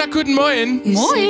Guten Morgen.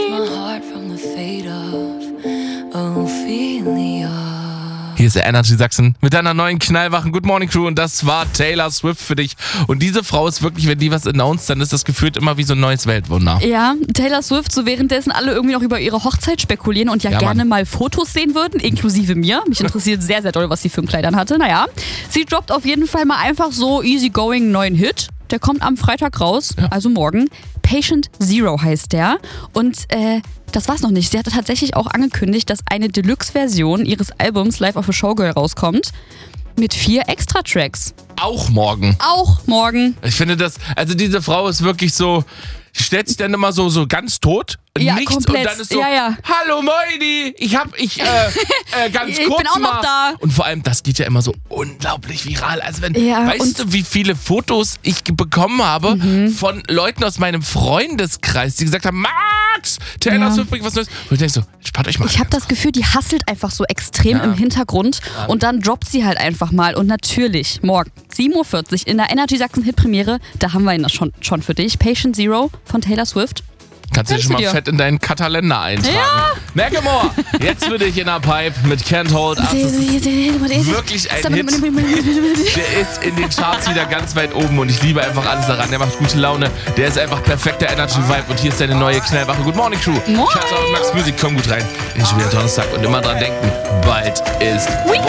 Hier ist der Energy Sachsen mit deiner neuen knallwachen Good Morning Crew und das war Taylor Swift für dich. Und diese Frau ist wirklich, wenn die was announced, dann ist das gefühlt immer wie so ein neues Weltwunder. Ja, Taylor Swift, so währenddessen alle irgendwie noch über ihre Hochzeit spekulieren und ja gerne mal Fotos sehen würden, inklusive mir. Mich interessiert sehr, sehr doll, was sie für ein Kleid hatte. Naja, sie droppt auf jeden Fall mal einfach so easygoing einen neuen Hit. Der kommt am Freitag raus, also morgen. Patient Zero heißt der. Und das war's noch nicht. Sie hatte tatsächlich auch angekündigt, dass eine Deluxe-Version ihres Albums Life of a Showgirl rauskommt. Mit 4 Extra-Tracks. Auch morgen. Ich finde das, also diese Frau ist wirklich so, die stellt sich dann immer so ganz tot. Ja, nichts komplett. Und dann ist so, Ja. Hallo Moini, ganz ich kurz bin auch mal. noch da. Und vor allem, das geht ja immer so unglaublich viral. Also Ja, weißt du, wie viele Fotos ich bekommen habe von Leuten aus meinem Freundeskreis, die gesagt haben, Max, Taylor Swift bringt was Neues. Und ich denke so, spart euch mal. Ich habe das Gefühl, die hustelt einfach so extrem im Hintergrund und dann droppt sie halt einfach mal. Und natürlich, morgen 7.40 Uhr in der Energy Sachsen Hitpremiere, da haben wir ihn schon für dich. Patient Zero von Taylor Swift. Kannst du dich schon mal fett in deinen Katalender eintragen. Ja. Macklemore, jetzt für dich in der Pipe mit Can't Hold Us. Das ist wirklich ein Hit. Der ist in den Charts wieder ganz weit oben und ich liebe einfach alles daran. Der macht gute Laune. Der ist einfach perfekter Energy Vibe und hier ist deine neue knallwache Good Morning Crew. Moin. Schatz auf Max Music, komm gut rein. Ist schon wieder Donnerstag und immer dran denken, bald ist Weekend.